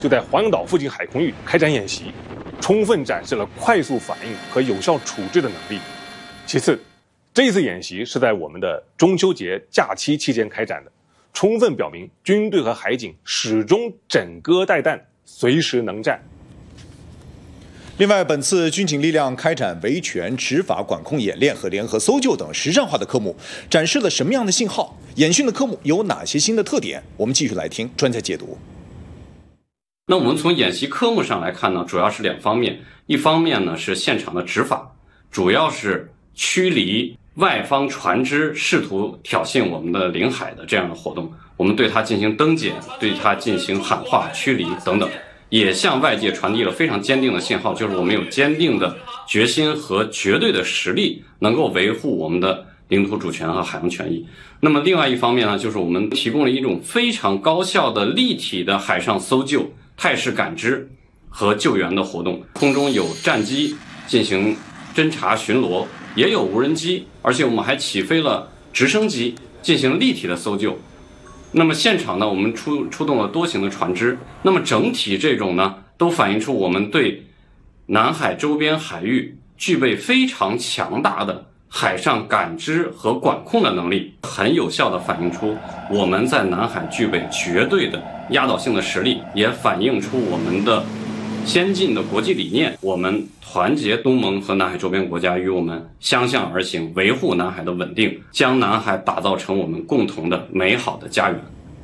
就在黄岩岛附近海空域开展演习，充分展示了快速反应和有效处置的能力。其次，这次演习是在我们的中秋节假期期间开展的，充分表明军队和海警始终枕戈待旦，随时能战。 另外，本次军警力量开展维权、执法、管控演练和联合搜救等实战化的科目，展示了什么样的信号？演训的科目有哪些新的特点？我们继续来听专家解读。 那我们从演习科目上来看呢，主要是两方面，一方面呢是现场的执法，主要是驱离外方船只试图挑衅我们的领海的这样的活动，我们对它进行登检，对它进行喊话、驱离等等，也向外界传递了非常坚定的信号，就是我们有坚定的决心和绝对的实力，能够维护我们的领土主权和海洋权益。那么另外一方面呢，就是我们提供了一种非常高效的立体的海上搜救、态势感知和救援的活动，空中有战机进行侦察巡逻，也有无人机，而且我们还起飞了直升机进行立体的搜救。那么现场呢，我们出动了多型的船只，那么整体这种呢，都反映出我们对南海周边海域具备非常强大的海上感知和管控的能力，很有效地反映出我们在南海具备绝对的压倒性的实力，也反映出我们的先进的国际理念，我们团结东盟和南海周边国家与我们相向而行，维护南海的稳定，将南海打造成我们共同的美好的家园。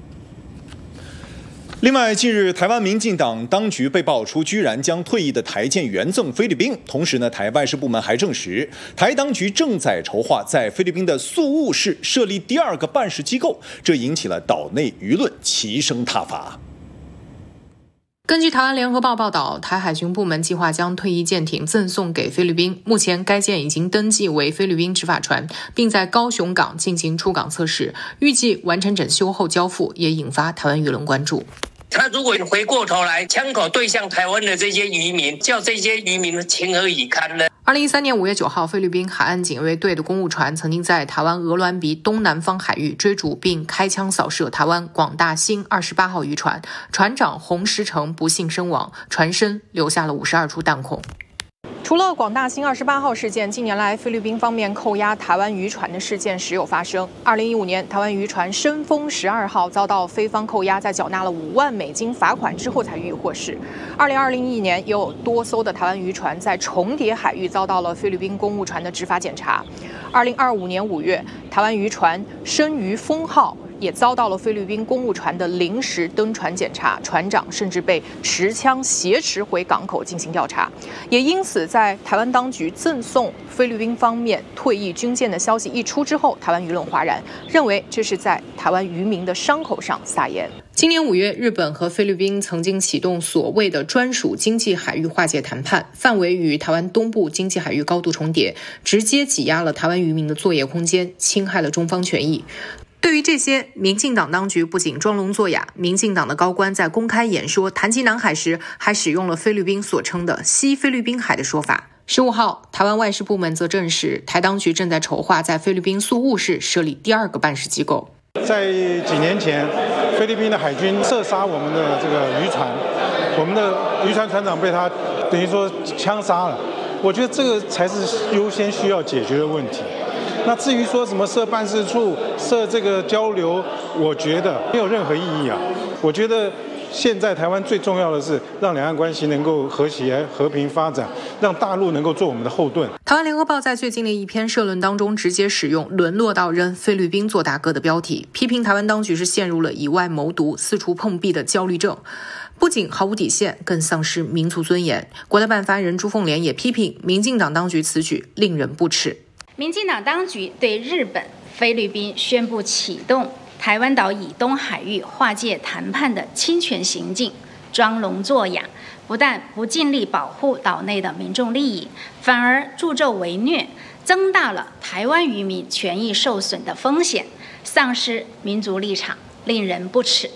另外，近日台湾民进党当局被爆出居然将退役的台舰援赠菲律宾，同时呢，台办事部门还证实，台当局正在筹划在菲律宾的宿务市设立第二个办事机构，这引起了岛内舆论齐声挞伐。 根据台湾联合报报道，台海军部门计划将退役舰艇赠送给菲律宾，目前该舰已经登记为菲律宾执法船，并在高雄港进行出港测试，预计完成整修后交付，也引发台湾舆论关注。 他如果回过头来枪口对向台湾的这些渔民，叫这些渔民情何以堪呢 ？2013年5月9号，菲律宾海岸警卫队的公务船曾经在台湾鹅銮鼻东南方海域追逐并开枪扫射台湾广大兴28号渔船，船长洪石成不幸身亡，船身留下了52处弹孔。除了广大兴28号事件，近年来菲律宾方面扣押台湾渔船的事件时有发生。2015年，台湾渔船深丰12号遭到菲方扣押，在缴纳了5万美金罚款之后才予以获释。2020年，也有多艘的台湾渔船在重叠海域遭到了菲律宾公务船的执法检查。2025年5月，台湾渔船生于丰号也遭到了菲律宾公务船的临时登船检查，船长甚至被持枪挟持回港口进行调查。也因此，在台湾当局赠送菲律宾方面退役军舰的消息一出之后，台湾舆论哗然，认为这是在台湾渔民的伤口上撒盐。今年5月，日本和菲律宾曾经启动所谓的专属经济海域划界谈判，范围与台湾东部经济海域高度重叠，直接挤压了台湾渔民的作业空间，侵害了中方权益。对于这些，民进党当局不仅装聋作哑，民进党的高官在公开演说谈及南海时，还使用了菲律宾所称的西菲律宾海的说法。15号，台湾外事部门则证实，台当局正在筹划在菲律宾宿务市设立第二个办事机构。 在几年前，菲律宾的海军射杀我们的这个渔船，我们的渔船船长被他等于说枪杀了。我觉得这个才是优先需要解决的问题。那至于说什么设办事处、设这个交流，我觉得没有任何意义啊。我觉得现在台湾最重要的是让两岸关系能够和谐、和平发展，让大陆能够做我们的后盾。 台湾联合报在最近的一篇社论当中，直接使用沦落到扔菲律宾做大哥的标题，批评台湾当局是陷入了以外谋独、四处碰壁的焦虑症，不仅毫无底线，更丧失民族尊严。国台办发言人朱凤莲也批评民进党当局此举令人不齿。 民进党当局对日本、菲律宾宣布启动台湾岛以东海域划界谈判的侵权行径，装聋作哑，不但不尽力保护岛内的民众利益，反而助纣为虐，增大了台湾渔民权益受损的风险，丧失民族立场，令人不齿。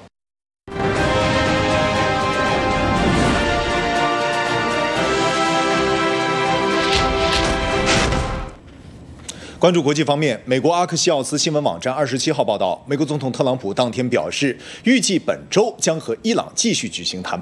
关注国际方面，美国阿克西奥斯新闻网站27号报道，美国总统特朗普当天表示，预计本周将和伊朗继续举行谈判。